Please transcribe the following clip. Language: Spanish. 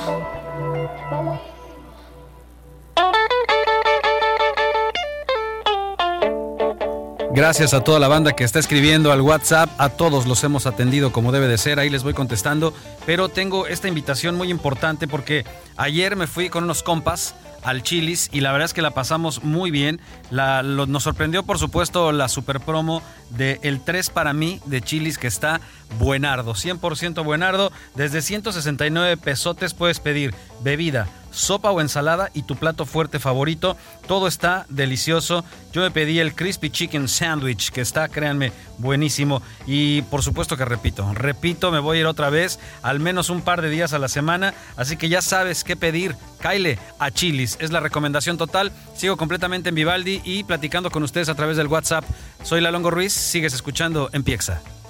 Gracias a toda la banda que está escribiendo al WhatsApp, a todos los hemos atendido como debe de ser, ahí les voy contestando, pero tengo esta invitación muy importante porque ayer me fui con unos compas al Chili's y la verdad es que la pasamos muy bien. Nos sorprendió por supuesto la super promo de el 3 para mí de Chili's, que está buenardo, 100% buenardo. Desde 169 pesotes puedes pedir bebida, sopa o ensalada y tu plato fuerte favorito. Todo está delicioso. Yo me pedí el Crispy Chicken Sandwich, que está, créanme, buenísimo. Y por supuesto que repito, me voy a ir otra vez, al menos un par de días a la semana. Así que ya sabes qué pedir. Cáele a Chili's, es la recomendación total. Sigo completamente en Vivaldi y platicando con ustedes a través del WhatsApp. Soy Lalongo Ruiz, sigues escuchando en Piexa.